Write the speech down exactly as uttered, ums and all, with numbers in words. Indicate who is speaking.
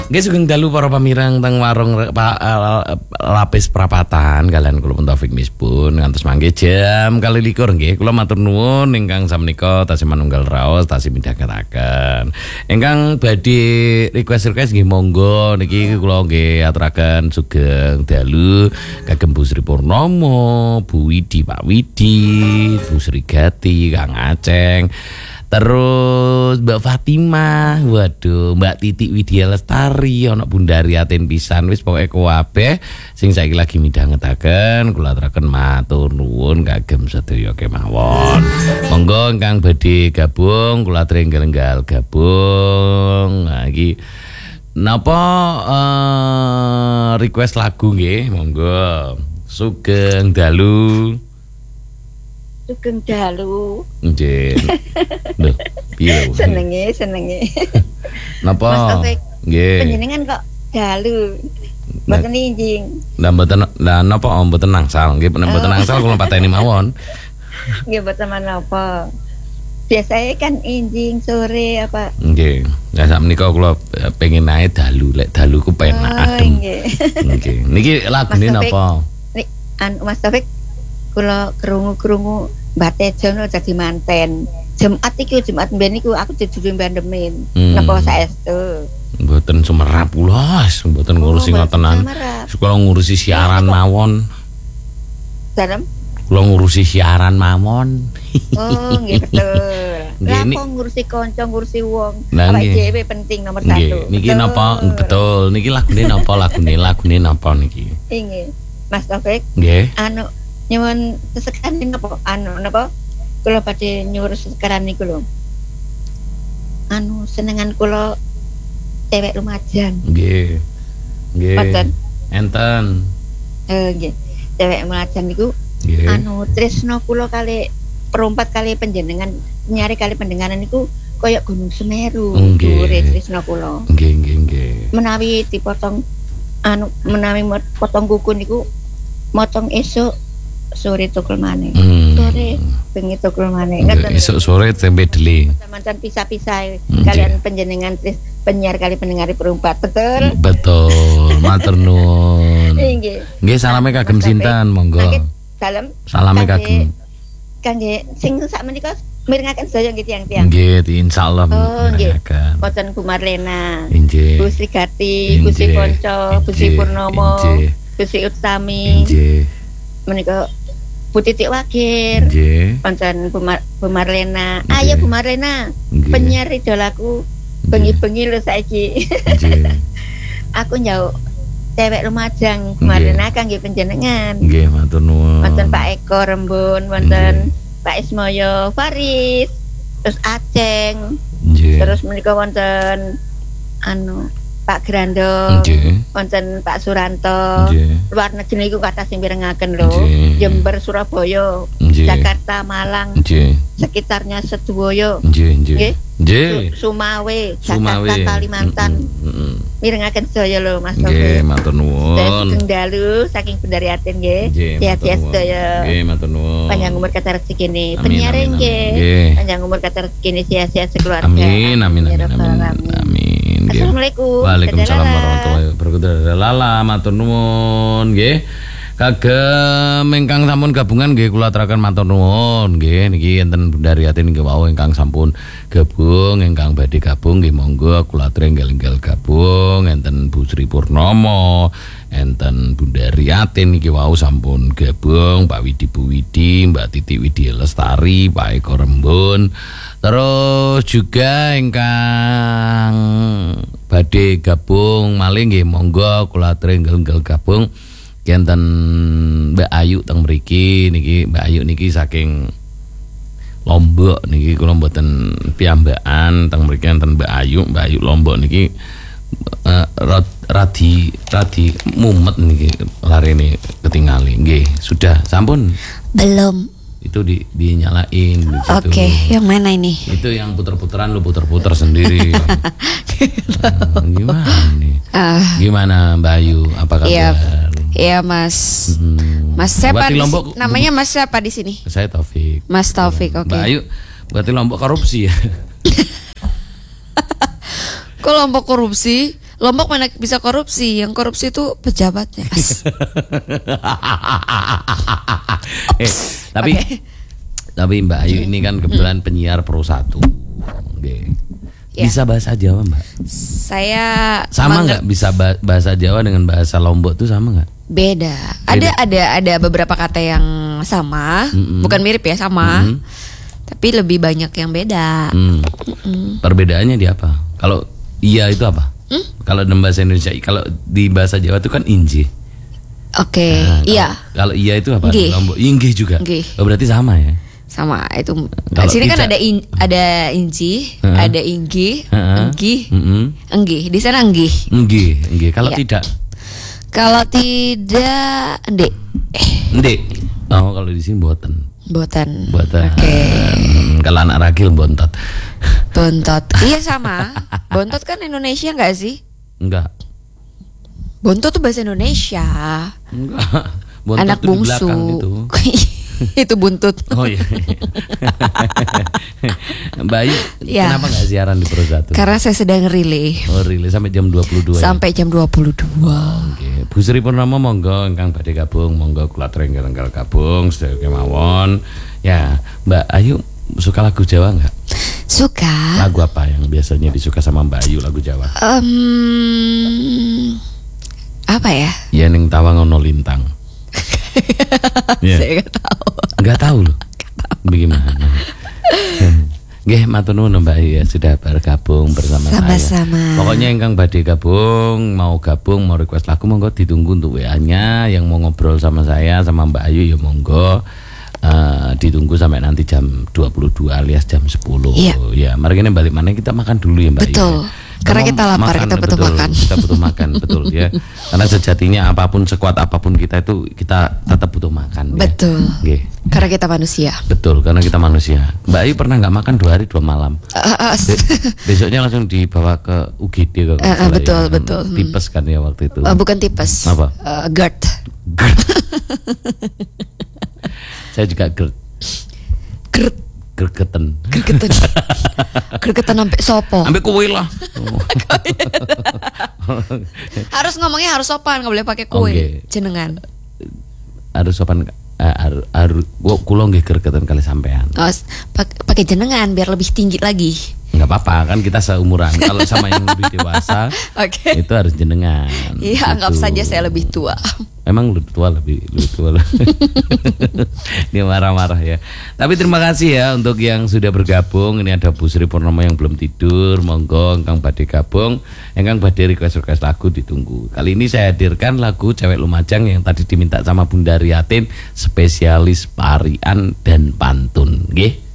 Speaker 1: Nggih sugeng dalu para pamirang teng warung pa, uh, lapis prapatan kalian kula pun Taufik Misbun ngantos mangke jam kali likur nggih kula matur nuwun ingkang samenika tasih manunggal raos tasih midhangetaken. Ingkang badhe request-request nggih monggo niki kula nggih aturaken sugeng dalu kagem Bu Sri Purnomo, Bu Widi, Pak Widi, Bu Sri Gati, Kang Aceng. Terus Mbak Fatimah, waduh, Mbak Titik Widya Lestari, ana Bundari Aten pisan wis pokoke kabeh sing saiki lagi midhangetaken kula aturaken matur nuwun kagem sedaya kemawon. Monggo ingkang badhe gabung kula trenggal-enggal gabung. Nah iki napa uh, request lagu nggih, monggo. Sugeng dalu.
Speaker 2: Sugeng dalu.
Speaker 1: Nggih. Lho, piye?
Speaker 2: Senenge, senenge.
Speaker 1: Napa?
Speaker 2: Mas Taufik.
Speaker 1: Nggih.
Speaker 2: Panjenengan kok dalu. Mboten injing.
Speaker 1: Lah mboten lah napa mboten nangsal? Nggih, mboten nangsal kula pateni mawon.
Speaker 2: Nggih mboten menapa. Biasanya kan injing sore apa?
Speaker 1: Nggih. Lah sak menika kula pengen ae dalu, lek dalu ku penak adem.
Speaker 2: Nggih.
Speaker 1: Nggih. Niki lagune napa?
Speaker 2: Nik an Mas Taufik kula krungu-krungu Mbak Tejo dadi manten. Jumat iki Jumat mben niku aku dituju bandemin. Hmm. Napa saestu?
Speaker 1: Mboten sumerap kula, mboten ngurusi oh, ngotenan. Kula ngurusi siaran ya, mawon.
Speaker 2: Dalem?
Speaker 1: Kula ngurusi siaran mawon.
Speaker 2: Oh, nggih betul. Lah kok ngurusi kanca, ngurusi wong.
Speaker 1: Awake
Speaker 2: dhewe penting nomor satu.
Speaker 1: Niki napa? Betul. Niki lagune napa? Lagune lagune napa niki?
Speaker 2: Nggih. Mas Taufik.
Speaker 1: Nggih.
Speaker 2: Anu nyuwun sesekan napa? Anu napa? Kula badhe nyuwun sekarang niku lho. Anu senengan kula cewek lumajang.
Speaker 1: Nggih. Nggih.
Speaker 2: Mboten.
Speaker 1: Enten.
Speaker 2: Eh nggih. Cewek lumajang niku
Speaker 1: nggih.
Speaker 2: Anu tresno kula kali perompat kali panjenengan nyari kali pendengaran niku kaya Gunung Semeru.
Speaker 1: Nggih.
Speaker 2: Tresno kula.
Speaker 1: Nggih, nggih, nggih.
Speaker 2: Menawi dipotong anu menawi potong kuku niku motong esuk sore tukul maneh. Hmm. Sore bengi tukul maneh.
Speaker 1: Ngoten. Esuk sore tembe deli.
Speaker 2: Sampeyan pisah-pisah hmm, kalian panjenengan penyiar kali pendengar perempat. Betul?
Speaker 1: Betul. Matur nuwun.
Speaker 2: Nggih.
Speaker 1: Nggih salame kagem sinten monggo.
Speaker 2: Salam.
Speaker 1: Salame kagem.
Speaker 2: Kangge sing sak menika mirengaken sedaya nggih tiyang-tiyang.
Speaker 1: Nggih, insyaallah
Speaker 2: mirengaken. Boten Bu Marlena.
Speaker 1: Nggih.
Speaker 2: Bu Sri Gati, Bu Sri Ponco, Bu Sri Purnomo, Bu Sri Utami.
Speaker 1: Nggih.
Speaker 2: Menika Bu Titik Wakir.
Speaker 1: Nggih.
Speaker 2: Pancen Bu, Mar Bu Marlena. Ayo Bu Marlena. Penyiar idolaku. Bengi-bengi lho saiki. Nggih. Aku njauh cewek lumajang Bu Marlena kangge panjenengan.
Speaker 1: Nggih, matur nuwun.
Speaker 2: Wonten Pak Eko Rembun, wonten Pak Ismoyo Faris, terus Aceng. Nggih. Terus menika wonten anu Pak Grandong, wonten Pak Suranto. Nggih. Luar negeri niku kathah sing mirengaken lho. Jember, Surabaya, Nggih. Jakarta, Malang. Nggih. Sekitarnya Sedoyo.
Speaker 1: Nggih, nggih. Nggih.
Speaker 2: Sumawe, Jakarta, Kalimantan. Heeh. Mirengaken sedaya lho Mas Taufik.
Speaker 1: Nggih, matur nuwun.
Speaker 2: Sugeng dalu saking Bundari Aten nggih. Sehat-sehat sedaya.
Speaker 1: Nggih, matur nuwun.
Speaker 2: Panjang umur kata rezeki kene. Penyiar nggih. Panjang umur kata rezeki kene sehat-sehat sekeluarga.
Speaker 1: Amin, amin, amin. Amin.
Speaker 2: Assalamualaikum.
Speaker 1: Waalaikumsalam warahmatullahi wabarakatuh. Lala matur nuwun nggih. Kagem ingkang sampun gabungan nggih kula aturaken matur nuwun nggih niki enten Bundari Aten nggih wau ingkang sampun gabung ingkang badhe gabung nggih monggo kula trenggal-enggal gabung enten Bu Sri Purnomo enten Bundari Aten niki wau sampun gabung Pak Widi Bu Widi Mbak Titik Widya Lestari Pak Eko Rembun terus juga ingkang badhe gabung malih nggih monggo kula trenggal-enggal gabung enten Mbak Ayu teng mriki niki Mbak Ayu niki saking Lombok niki kula mboten piyambakan teng mriki enten Mbak Ayu Mbak Ayu Lombok niki uh, radi radi mumet niki larene ketingali nggih sudah sampun
Speaker 3: belum
Speaker 1: itu di dinyalain di situ.
Speaker 3: Oke, yang mana ini?
Speaker 1: Itu yang puter-puteran lu puter-puter sendiri. Nah, gimana nih? Uh, gimana Mbak Ayu? Apa kabar?
Speaker 3: Iya, iya Mas. Hmm. Mas siapa? Di, Lombok, namanya Mas siapa di sini?
Speaker 1: Saya Taufik.
Speaker 3: Mas Taufik, oke. Okay.
Speaker 1: Mbak Ayu, berarti Lombok korupsi ya?
Speaker 3: Kok Lombok korupsi? Lombok mana bisa korupsi? Yang korupsi itu pejabatnya.
Speaker 1: eh, tapi okay. Tapi Mbak Ayu ini kan kebetulan penyiar Pro satu. Okay. Ya. Bisa bahasa Jawa Mbak?
Speaker 3: Saya
Speaker 1: sama nggak bisa bahasa Jawa dengan bahasa Lombok tuh sama nggak?
Speaker 3: Beda. Beda. Ada ada ada beberapa kata yang sama, mm-mm. bukan mirip ya sama, mm-mm. tapi lebih banyak yang beda.
Speaker 1: Mm. Perbedaannya di apa? Kalau iya itu apa? Mm? Kalau dalam bahasa Indonesia, kalau di bahasa Jawa itu kan inji.
Speaker 3: Oke, okay. nah,
Speaker 1: iya. Kalau iya itu apa?
Speaker 3: Nggih.
Speaker 1: Lombok inggih juga. Oh, berarti sama ya?
Speaker 3: Sama itu. Di sini kan ada in, ada inji, uh-huh. ada inggi, uh-huh. enggi, uh-huh. enggi. Di sana enggi.
Speaker 1: Enggi, enggi. Kalau ya. Tidak?
Speaker 3: Kalau tidak, ndek.
Speaker 1: Ndek. Oh, kalau di sini boten.
Speaker 3: Boten.
Speaker 1: Boten.
Speaker 3: Oke. Okay.
Speaker 1: Kalau anak ragil bontot.
Speaker 3: Bontot. Iya sama. Bontot kan Indonesia enggak sih?
Speaker 1: Enggak.
Speaker 3: Bontot tuh bahasa Indonesia.
Speaker 1: Enggak. Bontot
Speaker 3: anak bungsu.
Speaker 1: Itu.
Speaker 3: Itu buntut.
Speaker 1: Oh iya. Mbak Ayu, ya. Kenapa gak siaran di Pro satu?
Speaker 3: Karena saya sedang relay.
Speaker 1: Oh relay sampai jam dua puluh dua.
Speaker 3: Sampai ya? Jam dua puluh dua.
Speaker 1: Oh, okay. Bu Sri Purnama monggo engkang badhe gabung, monggo kula trenggal-enggal gabung sedaya kemawon. Ya, Mbak Ayu suka lagu Jawa enggak?
Speaker 3: Suka.
Speaker 1: Lagu apa yang biasanya disuka sama Mbak Ayu lagu Jawa?
Speaker 3: Um, apa ya?
Speaker 1: Ya ning tawang ono lintang.
Speaker 3: Yeah. Saya nggak tahu.
Speaker 1: Nggak tahu loh. Bagaimana? Nggih, matur nuwun Mbak Ayu ya sudah bergabung bersama
Speaker 3: Sama-sama.
Speaker 1: saya. Pokoknya ingkang badhe gabung, mau gabung, mau request lagu monggo ditunggu untuk W A-nya. Yang mau ngobrol sama saya sama Mbak Ayu ya monggo. Uh, ditunggu sampai nanti jam dua puluh dua alias jam sepuluh. Iya. Ya, mari kita balik mana kita makan dulu ya Mbak Ayu.
Speaker 3: Betul. Ya. Karena kita lapar, makan, kita butuh
Speaker 1: betul,
Speaker 3: makan.
Speaker 1: Kita butuh makan, betul ya. Karena sejatinya apapun sekuat apapun kita itu kita tetap butuh makan.
Speaker 3: Betul.
Speaker 1: Ya.
Speaker 3: Karena kita manusia.
Speaker 1: Betul, karena kita manusia. Mbak Ayu pernah nggak makan dua hari dua malam?
Speaker 3: Uh, uh,
Speaker 1: Be- besoknya langsung dibawa ke U G D kalau
Speaker 3: uh, uh, betul, ya. betul.
Speaker 1: Tipes kan ya waktu itu.
Speaker 3: Uh, bukan tipes.
Speaker 1: Apa?
Speaker 3: Uh, GERD.
Speaker 1: GERD. Saya juga GERD.
Speaker 3: GERD.
Speaker 1: Gergeten.
Speaker 3: Gergeten. Gergeten sampai sopo.
Speaker 1: Sampai kue lah.
Speaker 3: Harus ngomongnya harus sopan, nggak boleh pakai kue. Okay. Jenengan.
Speaker 1: Harus sopan. Harus harus kulo nggih gergeten kali sampean.
Speaker 3: Oh, pakai jenengan biar lebih tinggi lagi.
Speaker 1: Nggak apa-apa, kan kita seumuran. Kalau sama yang lebih dewasa, okay. Itu harus jenengan.
Speaker 3: Iya, gitu. Anggap saja saya lebih tua.
Speaker 1: Emang lebih tua lebih lebih tua. Dia marah-marah ya. Tapi terima kasih ya untuk yang sudah bergabung. Ini ada Bu Sri Purnama yang belum tidur. Monggo engkang badhe gabung, engkang badhe request-request lagu ditunggu. Kali ini saya hadirkan lagu Cewek Lumajang yang tadi diminta sama Bunda Riatin, spesialis parian dan pantun, nggih.